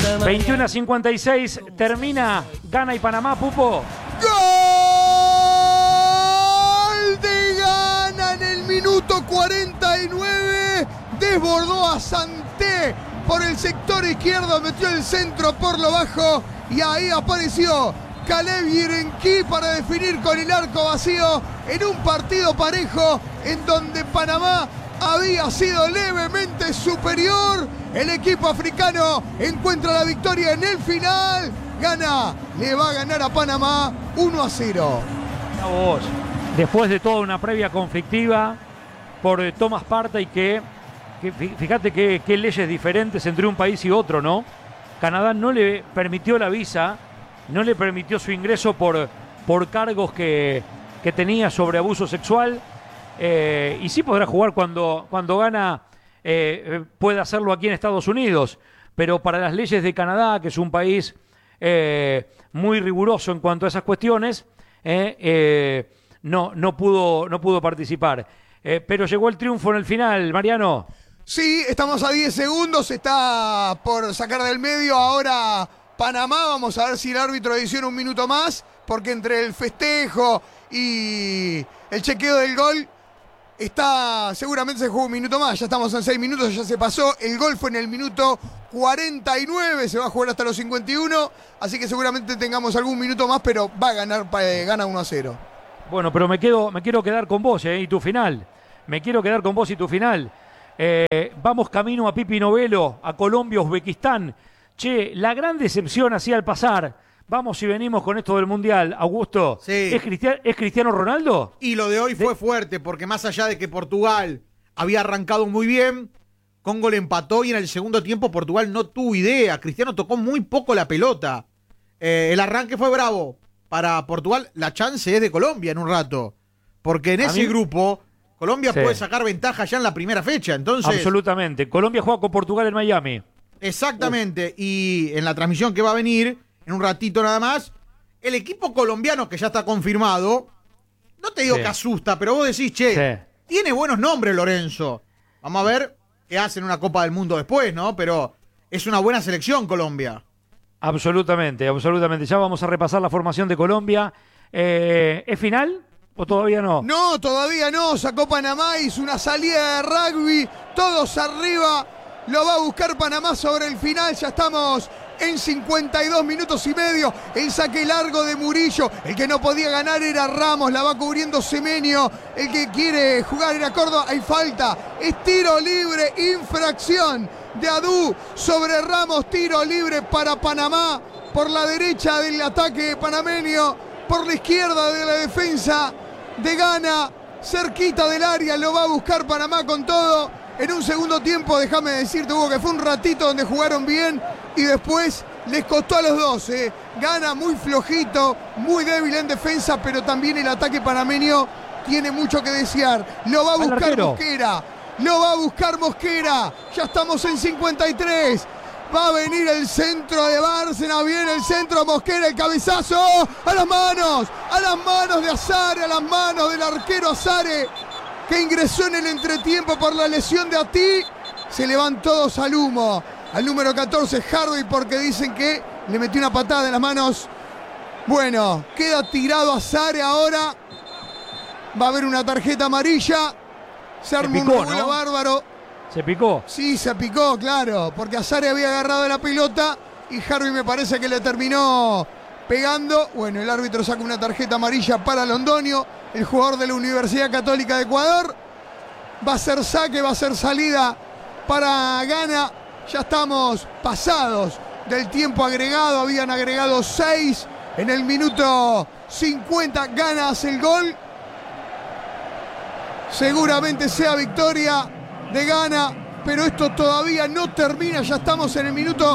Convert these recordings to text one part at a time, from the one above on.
21:56, termina Ghana y Panamá, Pupo. ¡Gol de Ghana en el minuto 49! Desbordó a Santé por el sector izquierdo, metió el centro por lo bajo y ahí apareció Caleb Yerenki para definir con el arco vacío en un partido parejo en donde Panamá había sido levemente superior. El equipo africano encuentra la victoria en el final. Ghana le va a ganar a Panamá 1-0. Después de toda una previa conflictiva por Thomas Partey, que fíjate qué leyes diferentes entre un país y otro, ¿no? Canadá no le permitió la visa, no le permitió su ingreso por cargos que tenía sobre abuso sexual. Y sí podrá jugar cuando Ghana pueda hacerlo aquí en Estados Unidos, pero para las leyes de Canadá, que es un país muy riguroso en cuanto a esas cuestiones, no pudo participar. Pero llegó el triunfo en el final, Mariano. Sí, estamos a 10 segundos, está por sacar del medio ahora Panamá. Vamos a ver si el árbitro adiciona un minuto más, porque entre el festejo y el chequeo del gol seguramente se jugó un minuto más. Ya estamos en 6 minutos, ya se pasó. El gol fue en el minuto 49, se va a jugar hasta los 51, así que seguramente tengamos algún minuto más, pero va a ganar, gana 1-0. Bueno, pero me quiero quedar con vos y tu final. Me quiero quedar con vos y tu final. Vamos camino a Pipi Novelo, a Colombia, Uzbekistán. Che, la gran decepción así al pasar. Vamos y venimos con esto del Mundial. Augusto, sí. ¿Es Cristiano Ronaldo? Y lo de hoy fue fuerte, porque más allá de que Portugal había arrancado muy bien, Congo le empató y en el segundo tiempo Portugal no tuvo idea. Cristiano tocó muy poco la pelota. El arranque fue bravo para Portugal. La chance es de Colombia en un rato, porque en ese grupo Colombia puede sacar ventaja ya en la primera fecha. Entonces, absolutamente. Colombia juega con Portugal en Miami. Exactamente. Y en la transmisión que va a venir en un ratito nada más, el equipo colombiano que ya está confirmado, no te digo que asusta, pero vos decís, tiene buenos nombres Lorenzo. Vamos a ver qué hacen una Copa del Mundo después, ¿no? Pero es una buena selección Colombia. Absolutamente. Ya vamos a repasar la formación de Colombia. ¿Es final o todavía no? No, todavía no. Sacó Panamá, hizo una salida de rugby, todos arriba. Lo va a buscar Panamá sobre el final. Ya estamos en 52 minutos y medio. El saque largo de Murillo. El que no podía ganar era Ramos. La va cubriendo Semenyo. El que quiere jugar era Córdoba. Hay falta. Es tiro libre. Infracción de Adu sobre Ramos. Tiro libre para Panamá. Por la derecha del ataque panameño. Por la izquierda de la defensa de Ghana. Cerquita del área. Lo va a buscar Panamá con todo. En un segundo tiempo, déjame decirte, Hugo, que fue un ratito donde jugaron bien y después les costó a los dos. Ghana muy flojito, muy débil en defensa, pero también el ataque panameño tiene mucho que desear. Lo va a buscar Mosquera. Ya estamos en 53. Va a venir el centro de Bárcena, viene el centro, Mosquera, el cabezazo. A las manos de Azare, a las manos del arquero Azare, que ingresó en el entretiempo por la lesión de Ati. Se le van todos al humo. Al número 14, Harvey, porque dicen que le metió una patada en las manos. Bueno, queda tirado Azare ahora. Va a haber una tarjeta amarilla. Se armó un revuelo bárbaro. ¿Se picó? Sí, se picó, claro, porque Azare había agarrado la pelota y Harvey me parece que le terminó pegando. Bueno, el árbitro saca una tarjeta amarilla para Londoño, el jugador de la Universidad Católica de Ecuador. Va a ser saque, va a ser salida para Ghana. Ya estamos pasados del tiempo agregado, habían agregado 6 en el minuto 50. Ghana hace el gol. Seguramente sea victoria de Ghana, pero esto todavía no termina. Ya estamos en el minuto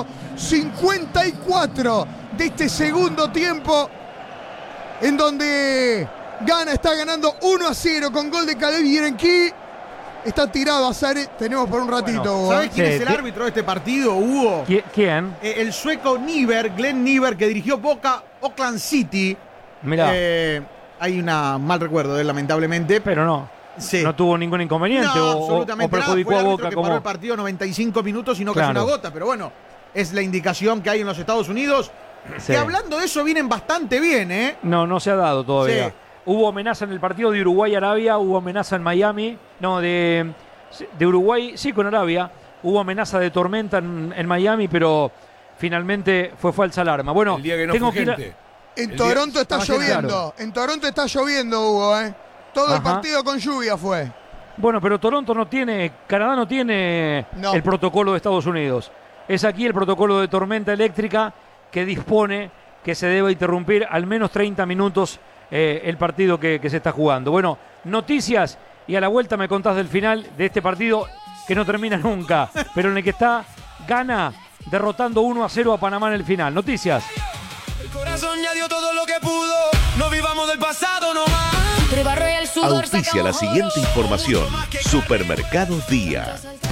54 de este segundo tiempo, en donde Ghana está ganando 1-0 con gol de Caleb Yerenki. Está tirado Azare, tenemos por un ratito. Bueno, ¿sabés quién es el árbitro de este partido, Hugo? ¿Quién? El sueco Glenn Niver, que dirigió Boca Auckland City. Mirá. Hay un mal recuerdo de él, lamentablemente. Pero no. Sí. No tuvo ningún inconveniente o perjudicó a Boca que paró el partido 95 minutos y no cayó una gota, pero bueno, es la indicación que hay en los Estados Unidos. Sí. Que hablando de eso vienen bastante bien, ¿eh? No se ha dado todavía. Sí. Hubo amenaza en el partido de Uruguay-Arabia, hubo amenaza en Miami, de Uruguay, sí, con Arabia. Hubo amenaza de tormenta en Miami, pero finalmente fue falsa alarma. Bueno, El día que no tengo fue que ir gente. En El Toronto está Claro. lloviendo. En Toronto está lloviendo, Hugo, ¿eh? Todo el Ajá. partido con lluvia fue. Bueno, pero Toronto no tiene, Canadá no tiene No. el protocolo de Estados Unidos. Es aquí el protocolo de tormenta eléctrica que dispone que se debe interrumpir al menos 30 minutos el partido que se está jugando. Bueno, noticias y a la vuelta me contás del final de este partido que no termina nunca, pero en el que está Ghana derrotando 1-0 a Panamá en el final. Noticias. El corazón ya dio todo lo que pudo. No vivamos del pasado nomás. Auspicia la siguiente información. Supermercados Día.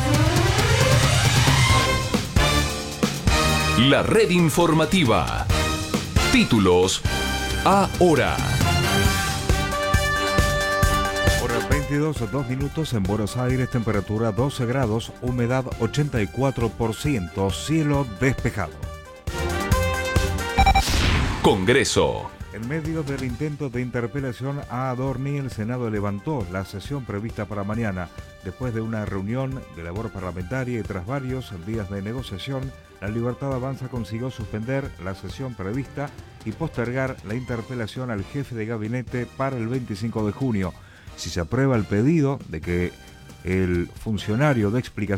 La red informativa. Títulos ahora. Hora 22:02 en Buenos Aires, temperatura 12 grados, humedad 84%, cielo despejado. Congreso. En medio del intento de interpelación a Adorni, el Senado levantó la sesión prevista para mañana. Después de una reunión de labor parlamentaria y tras varios días de negociación, La Libertad Avanza consiguió suspender la sesión prevista y postergar la interpelación al jefe de gabinete para el 25 de junio. Si se aprueba el pedido de que el funcionario de explicación